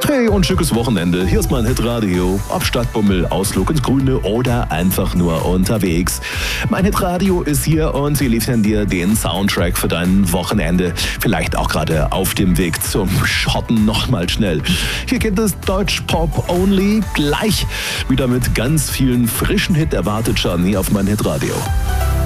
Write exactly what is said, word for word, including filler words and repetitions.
Hey und schickes Wochenende. Hier ist mein Hitradio. Ob Stadtbummel, Ausflug ins Grüne oder einfach nur unterwegs. Mein Hitradio ist hier und wir liefern dir den Soundtrack für dein Wochenende. Vielleicht auch gerade auf dem Weg zum Schotten nochmal schnell. Hier geht es Deutsch Pop Only. Gleich wieder mit ganz vielen frischen Hit erwartet schon hier auf mein Hitradio.